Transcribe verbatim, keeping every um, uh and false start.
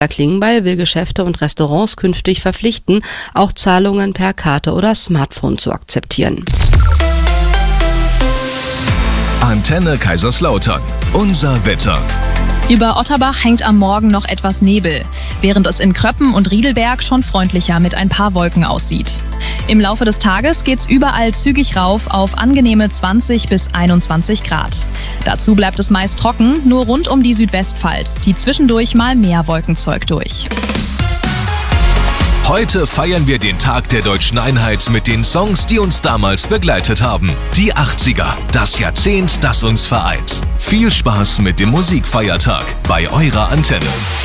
Klingbeil will Geschäfte und Restaurants künftig verpflichten, auch Zahlungen per Karte oder Smartphone zu akzeptieren. Antenne Kaiserslautern. Unser Wetter. Über Otterbach hängt am Morgen noch etwas Nebel, während es in Kröppen und Riedelberg schon freundlicher mit ein paar Wolken aussieht. Im Laufe des Tages geht's überall zügig rauf auf angenehme zwanzig bis einundzwanzig Grad. Dazu bleibt es meist trocken, nur rund um die Südwestpfalz zieht zwischendurch mal mehr Wolkenzeug durch. Heute feiern wir den Tag der deutschen Einheit mit den Songs, die uns damals begleitet haben. Die achtziger, das Jahrzehnt, das uns vereint. Viel Spaß mit dem Musikfeiertag bei eurer Antenne.